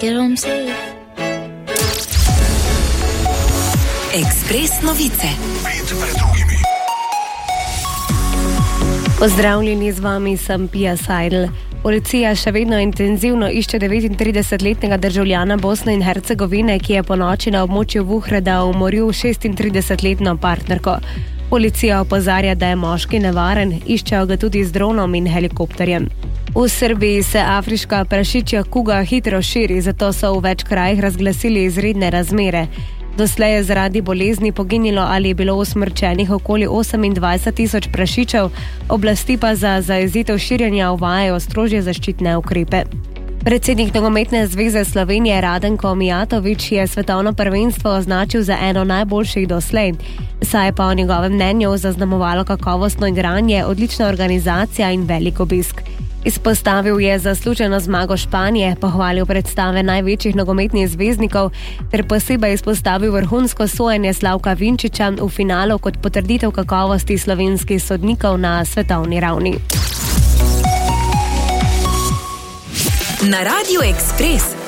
get home safe. Ekspres novice. Pozdravljeni, z vami sem Pia Seidel. Policija še vedno intenzivno išče 39-letnega državljana Bosne in Hercegovine, ki je ponoči na območju Vuhreda umoril 36-letno partnerko. Policija opozarja, da je moški nevaren, iščejo ga tudi z dronom in helikopterjem. V Srbiji se afriška prašičja kuga hitro širi, zato so v več krajih razglasili izredne razmere. Doslej je zaradi bolezni poginilo ali je bilo usmrčenih okoli 28,000 prašičev, oblasti pa za zajezitev širjenja uvajajo strožje zaščitne ukrepe. Predsednik Nogometne zveze Slovenije Radenko Mijatović je svetovno prvenstvo označil za eno najboljših doslej, saj je pa o njegovem mnenju zaznamovalo kakovostno igranje, odlična organizacija in velik obisk. Izpostavil je zasluženo zmago Španije, pohvalil predstave največjih nogometnih zvezdnikov ter posebej izpostavil vrhunsko sojenje Slavka Vinčiča v finalu kot potrditev kakovosti slovenskih sodnikov na svetovni ravni. Na Radiu Ekspres